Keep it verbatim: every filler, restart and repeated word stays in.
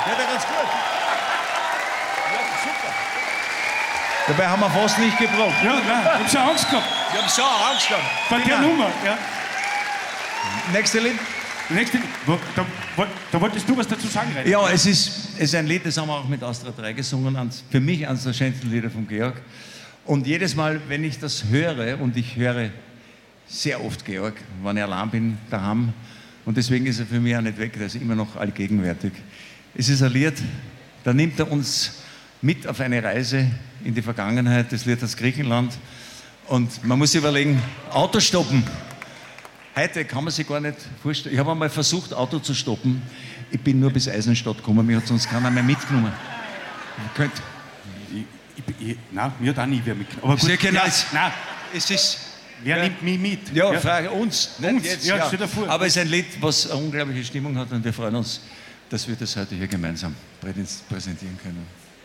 Geht ja ganz gut. Ja, super. Dabei haben wir fast nicht gebraucht. Ja, nein, ich hab schon Angst gehabt. Wir haben so Angst gehabt. Von der Nummer, ja. Nächste Lied. Nächste, da, da wolltest du was dazu sagen, Rainer? Ja, es ist, es ist ein Lied, das haben wir auch mit Astra drei gesungen. Für mich eines der schönsten Lieder von Georg. Und jedes Mal, wenn ich das höre, und ich höre sehr oft Georg, wenn ich allein bin, daheim, und deswegen ist er für mich auch nicht weg, der ist immer noch allgegenwärtig. Es ist ein Lied, da nimmt er uns mit auf eine Reise in die Vergangenheit, das Lied aus Griechenland. Und man muss sich überlegen, Auto stoppen. Heute kann man sich gar nicht vorstellen. Ich habe einmal versucht, Auto zu stoppen. Ich bin nur bis Eisenstadt gekommen, mir hat sonst keiner mehr mitgenommen. Ich könnte... Ich, ich, nein, mir hat auch nie wer mitgenommen. Aber gut, Sehr genau. ja, nein, Es ist... wer ja, nimmt mich mit? Ja, ja. frage uns. Nicht Uns, jetzt, ja, ja. stell dir vor. Aber es ist ein Lied, was eine unglaubliche Stimmung hat und wir freuen uns, dass wir das heute hier gemeinsam präsentieren können.